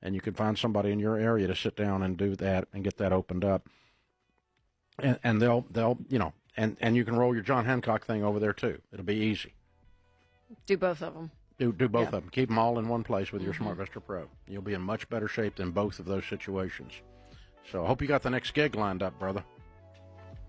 and you can find somebody in your area to sit down and do that and get that opened up. And they'll and you can roll your John Hancock thing over there too. It'll be easy. Do both of them. Do both of them. Keep them all in one place with your SmartVestor Pro. You'll be in much better shape than both of those situations. So I hope you got the next gig lined up, brother.